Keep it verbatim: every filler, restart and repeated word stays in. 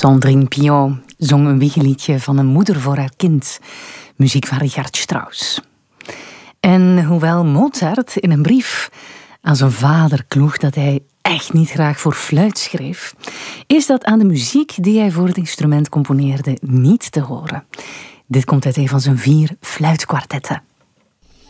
Sandrine Pion zong een wiegeliedje van een moeder voor haar kind. Muziek van Richard Strauss. En hoewel Mozart in een brief aan zijn vader kloeg dat hij echt niet graag voor fluit schreef, is dat aan de muziek die hij voor het instrument componeerde niet te horen. Dit komt uit een van zijn vier fluitkwartetten.